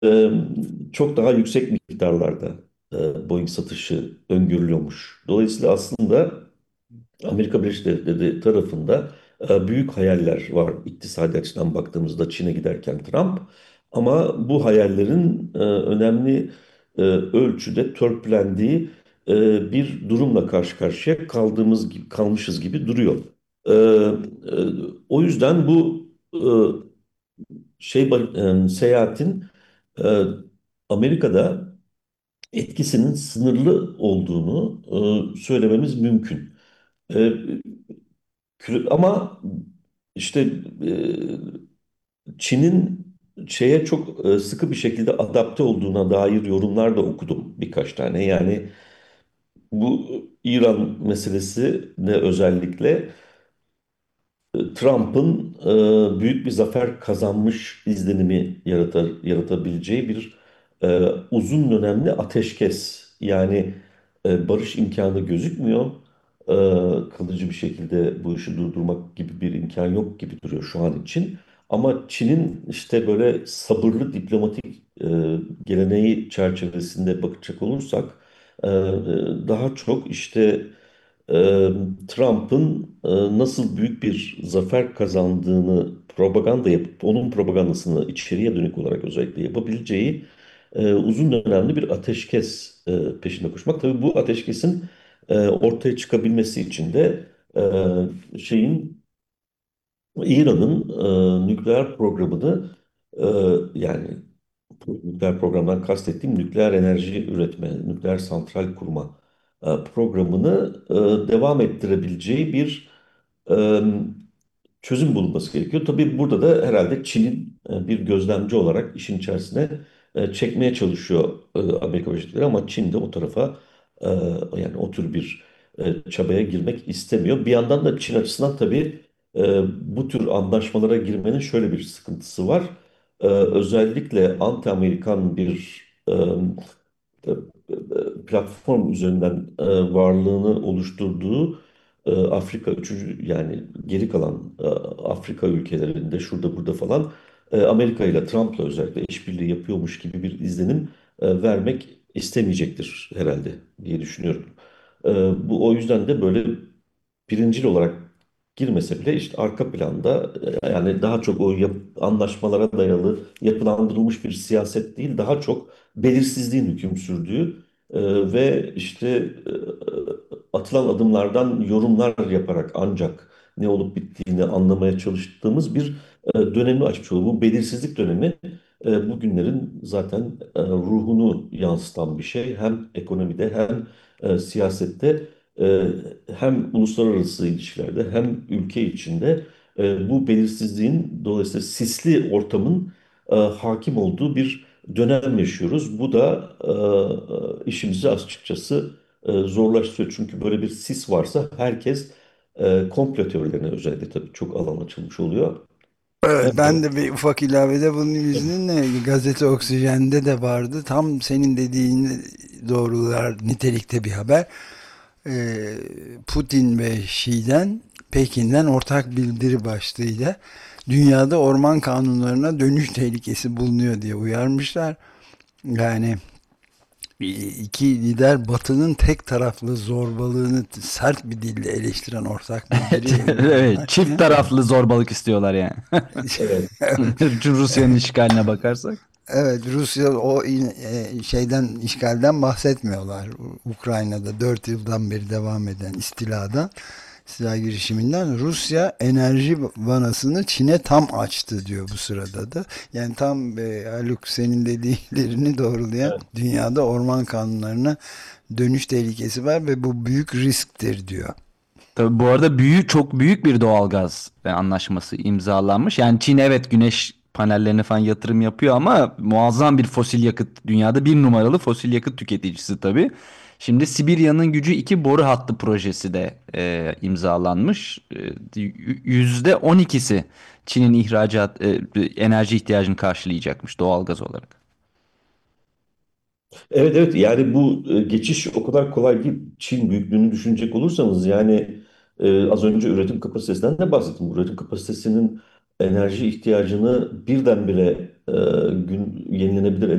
e, çok daha yüksek miktarlarda Boeing satışı öngörülüyormuş. Dolayısıyla aslında Amerika Birleşik Devletleri tarafında büyük hayaller var iktisadi açıdan baktığımızda Çin'e giderken Trump. Ama bu hayallerin önemli ölçüde törpülendiği bir durumla karşı karşıya kalmışız gibi duruyor. O yüzden bu seyahatin e, Amerika'da etkisinin sınırlı olduğunu söylememiz mümkün. E, Ama işte Çin'in şeye çok sıkı bir şekilde adapte olduğuna dair yorumlar da okudum birkaç tane. Yani bu İran meselesi de özellikle Trump'ın büyük bir zafer kazanmış izlenimi yaratabileceği bir uzun dönemli ateşkes. Yani barış imkanı gözükmüyor. E, Kalıcı bir şekilde bu işi durdurmak gibi bir imkan yok gibi duruyor şu an için. Ama Çin'in işte böyle sabırlı diplomatik geleneği çerçevesinde bakacak olursak daha çok işte e, Trump'ın nasıl büyük bir zafer kazandığını propaganda yapıp onun propagandasını içeriye dönük olarak özellikle yapabileceği uzun dönemli bir ateşkes peşinde koşmak. Tabii bu ateşkesin ortaya çıkabilmesi için de İran'ın nükleer programını e, yani nükleer programdan kastettiğim nükleer enerji üretme, nükleer santral kurma programını devam ettirebileceği bir e, çözüm bulunması gerekiyor. Tabii burada da herhalde Çin'in bir gözlemci olarak işin içerisine çekmeye çalışıyor Amerika Birleşik Devletleri ama Çin de o tarafa e, yani o tür bir çabaya girmek istemiyor. Bir yandan da Çin açısından tabii bu tür anlaşmalara girmenin şöyle bir sıkıntısı var. Özellikle anti-Amerikan bir platform üzerinden varlığını oluşturduğu Afrika üçüncü yani geri kalan Afrika ülkelerinde şurada burada falan Amerika ile Trump'la özellikle işbirliği yapıyormuş gibi bir izlenim vermek istemeyecektir herhalde diye düşünüyorum. Bu o yüzden de böyle birincil olarak girmese bile işte arka planda yani daha çok o anlaşmalara dayalı yapılandırılmış bir siyaset değil daha çok belirsizliğin hüküm sürdüğü ve işte atılan adımlardan yorumlar yaparak ancak ne olup bittiğini anlamaya çalıştığımız bir dönemi açmış oluyor. Bu belirsizlik dönemi bugünlerin zaten ruhunu yansıtan bir şey. Hem ekonomide hem siyasette e, hem uluslararası ilişkilerde hem ülke içinde bu belirsizliğin dolayısıyla sisli ortamın hakim olduğu bir dönem yaşıyoruz. Bu da işimizi açıkçası zorlaştırıyor. Çünkü böyle bir sis varsa herkes komplo teorilerine özellikle tabii çok alan açılmış oluyor. Evet, ben Evet. de bir ufak ilavede bunun yüzünün gazete Oksijen'de de vardı. Tam senin dediğin doğrular nitelikte bir haber. Ee, Putin ve Xi'den Pekin'den ortak bildiri başlığıyla dünyada orman kanunlarına dönüş tehlikesi bulunuyor diye uyarmışlar. Yani iki lider Batı'nın tek taraflı zorbalığını sert bir dille eleştiren ortak bildiri Evet, çift yayınlarlarken taraflı zorbalık istiyorlar yani. Evet. Rusya'nın işgaline bakarsak. evet, Rusya o şeyden işgalden bahsetmiyorlar. Ukrayna'da 4 yıldan beri devam eden istiladan, istila girişiminden Rusya enerji vanasını Çin'e tam açtı diyor bu sırada da. Yani tam Haluk senin dediklerini doğrulayan Evet. dünyada orman kanunlarına dönüş tehlikesi var ve bu büyük risktir diyor. Tabii bu arada çok büyük bir doğalgaz anlaşması imzalanmış. Yani Çin evet güneş panellerine falan yatırım yapıyor ama muazzam bir fosil yakıt dünyada bir numaralı fosil yakıt tüketicisi tabii. Şimdi Sibirya'nın gücü 2 boru hattı projesi de imzalanmış. %12'si Çin'in enerji ihtiyacını karşılayacakmış doğalgaz olarak. Evet, evet, yani bu geçiş o kadar kolay değil. Çin büyüklüğünü düşünecek olursanız yani az önce üretim kapasitesinden de bahsettim. Bu üretim kapasitesinin enerji ihtiyacını birdenbire yenilenebilir